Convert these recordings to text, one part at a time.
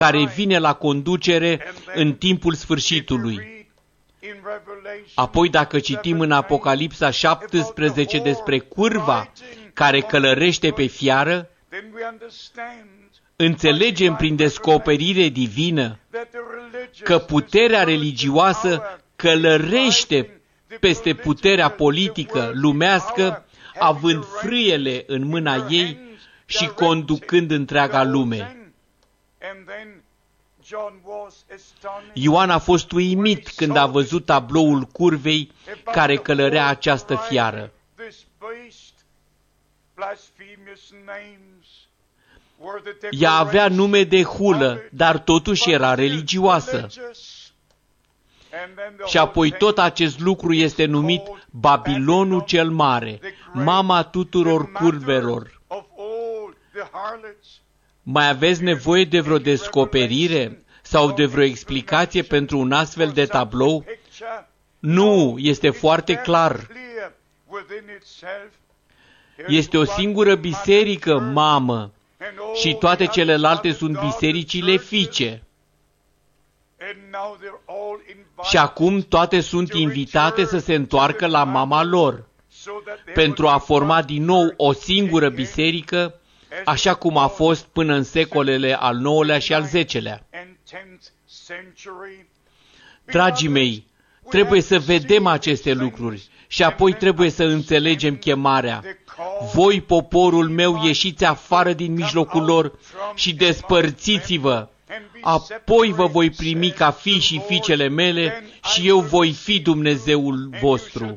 care vine la conducere în timpul sfârșitului. Apoi, dacă citim în Apocalipsa 17 despre curva care călărește pe fiară, înțelegem prin descoperire divină că puterea religioasă călărește peste puterea politică lumească, având frâiele în mâna ei și conducând întreaga lume. Ioan a fost uimit când a văzut tabloul curvei care călărea această fiară. Ea avea nume de hulă, dar totuși era religioasă. Și apoi tot acest lucru este numit Babilonul cel Mare, mama tuturor curvelor. Mai aveți nevoie de vreo descoperire sau de vreo explicație pentru un astfel de tablou? Nu, este foarte clar. Este o singură biserică mamă și toate celelalte sunt bisericile fiice. Și acum toate sunt invitate să se întoarcă la mama lor, pentru a forma din nou o singură biserică, așa cum a fost până în secolele al IX-lea și al X-lea. Dragii mei, trebuie să vedem aceste lucruri și apoi trebuie să înțelegem chemarea. Voi, poporul meu, ieșiți afară din mijlocul lor și despărțiți-vă. Apoi vă voi primi ca fii și fiicele mele și eu voi fi Dumnezeul vostru.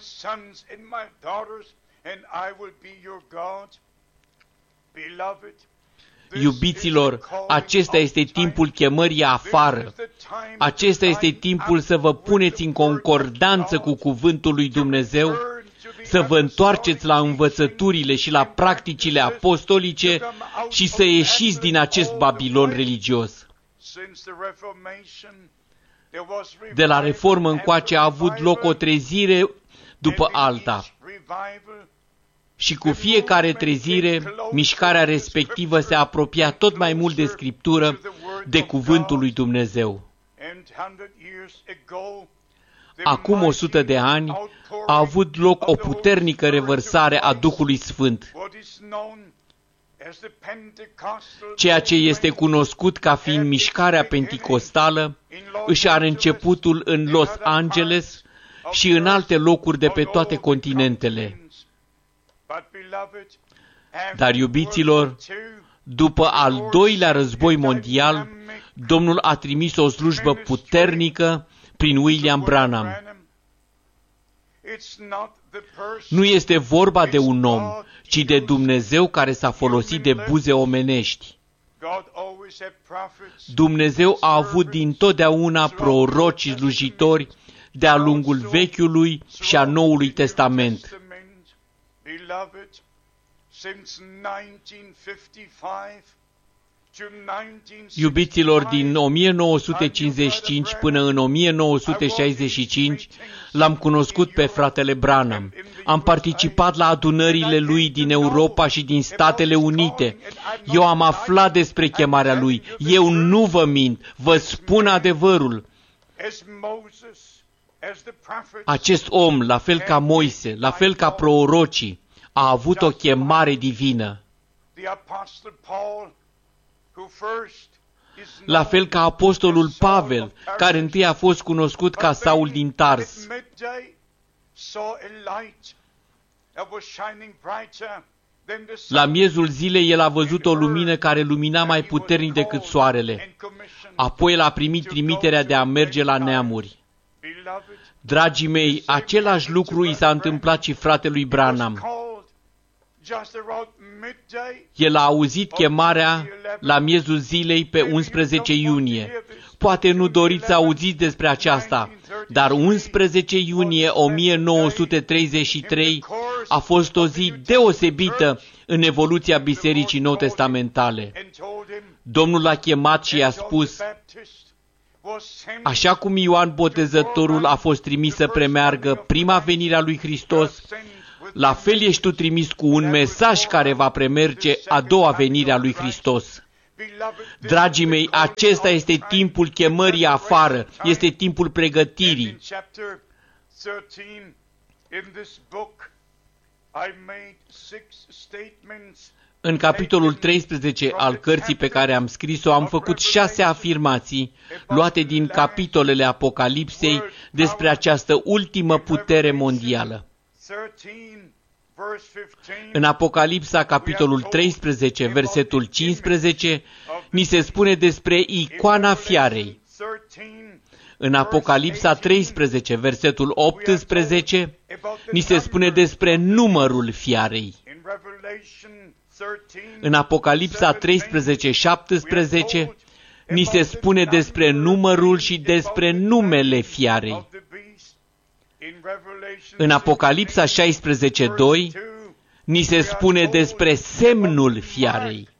Iubiților, acesta este timpul chemării afară. Acesta este timpul să vă puneți în concordanță cu cuvântul lui Dumnezeu, să vă întoarceți la învățăturile și la practicile apostolice și să ieșiți din acest Babilon religios. De la Reformă încoace a avut loc o trezire după alta. Și cu fiecare trezire, mișcarea respectivă se apropia tot mai mult de Scriptură, de cuvântul lui Dumnezeu. Acum 100 de ani a avut loc o puternică revărsare a Duhului Sfânt. Ceea ce este cunoscut ca fiind mișcarea penticostală își are începutul în Los Angeles și în alte locuri de pe toate continentele. Dar, iubiților, după al doilea război mondial, Domnul a trimis o slujbă puternică prin William Branham. Nu este vorba de un om, ci de Dumnezeu care s-a folosit de buze omenești. Dumnezeu a avut dintotdeauna proroci și slujitori de-a lungul Vechiului și a Noului Testament. Iubiților, din 1955 până în 1965 l-am cunoscut pe fratele Branham. Am participat la adunările lui din Europa și din Statele Unite. Eu am aflat despre chemarea lui. Eu nu vă mint, vă spun adevărul. Acest om, la fel ca Moise, la fel ca prorocii, a avut o chemare divină. La fel ca apostolul Pavel, care întâi a fost cunoscut ca Saul din Tars. La miezul zilei el a văzut o lumină care lumina mai puternic decât soarele. Apoi el a primit trimiterea de a merge la neamuri. Dragii mei, același lucru i s-a întâmplat și fratelui Branham. El a auzit chemarea la miezul zilei pe 11 iunie. Poate nu doriți să auziți despre aceasta, dar 11 iunie 1933 a fost o zi deosebită în evoluția Bisericii Nou-Testamentale. Domnul l-a chemat și i-a spus: așa cum Ioan Botezătorul a fost trimis să premeargă prima venire a lui Hristos, la fel ești tu trimis cu un mesaj care va premerge a doua venire a lui Hristos. Dragii mei, acesta este timpul chemării afară, este timpul pregătirii. În capitolul 13 al cărții pe care am scris-o, am făcut 6 afirmații luate din capitolele Apocalipsei despre această ultimă putere mondială. În Apocalipsa, capitolul 13, versetul 15, ni se spune despre icoana fiarei. În Apocalipsa 13, versetul 18, ni se spune despre numărul fiarei. În Apocalipsa 13, 17, ni se spune despre numărul și despre numele fiarei. În Apocalipsa 16, 2, ni se spune despre semnul fiarei.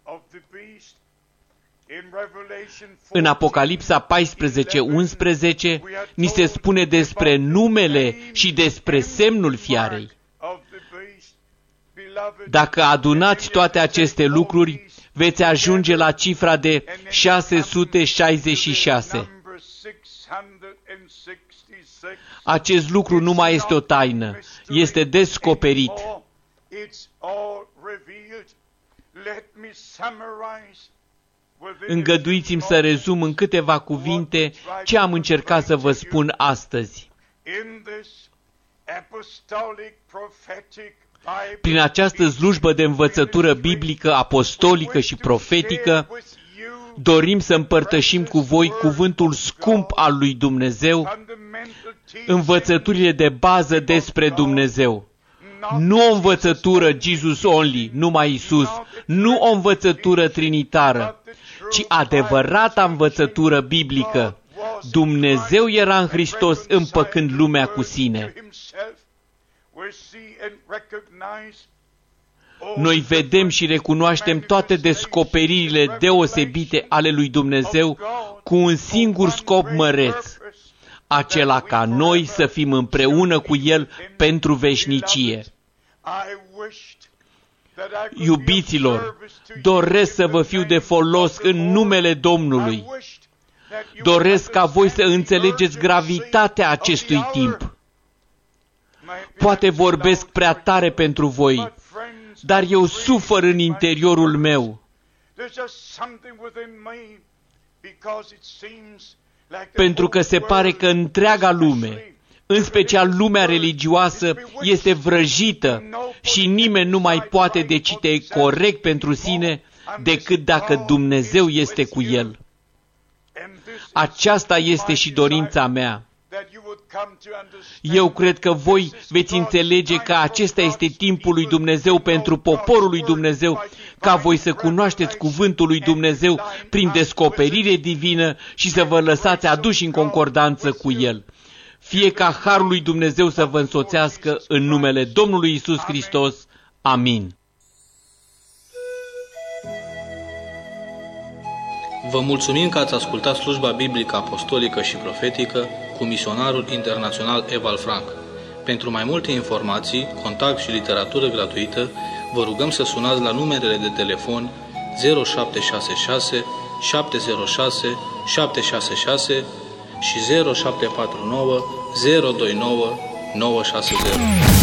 În Apocalipsa 14, 11, ni se spune despre numele și despre semnul fiarei. Dacă adunați toate aceste lucruri, veți ajunge la cifra de 666. Acest lucru nu mai este o taină, este descoperit. Îngăduiți-mi să rezum în câteva cuvinte ce am încercat să vă spun astăzi. Prin această slujbă de învățătură biblică, apostolică și profetică, dorim să împărtășim cu voi cuvântul scump al lui Dumnezeu, învățăturile de bază despre Dumnezeu. Nu o învățătură Jesus only, numai Isus, nu o învățătură trinitară, ci adevărata învățătură biblică. Dumnezeu era în Hristos împăcând lumea cu sine. Noi vedem și recunoaștem toate descoperirile deosebite ale lui Dumnezeu cu un singur scop măreț, acela ca noi să fim împreună cu El pentru veșnicie. Iubiților, doresc să vă fiu de folos în numele Domnului. Doresc ca voi să înțelegeți gravitatea acestui timp. Poate vorbesc prea tare pentru voi, dar eu sufăr în interiorul meu. Pentru că se pare că întreaga lume, în special lumea religioasă, este vrăjită și nimeni nu mai poate decide corect pentru sine decât dacă Dumnezeu este cu el. Aceasta este și dorința mea. Eu cred că voi veți înțelege că acesta este timpul lui Dumnezeu pentru poporul lui Dumnezeu, ca voi să cunoașteți cuvântul lui Dumnezeu prin descoperire divină și să vă lăsați aduși în concordanță cu el. Fie ca harul lui Dumnezeu să vă însoțească în numele Domnului Iisus Hristos. Amin. Vă mulțumim că ați ascultat slujba biblică apostolică și profetică cu misionarul internațional Eval Frank. Pentru mai multe informații, contact și literatură gratuită, vă rugăm să sunați la numerele de telefon 0766 706 766 și 0749 029 960.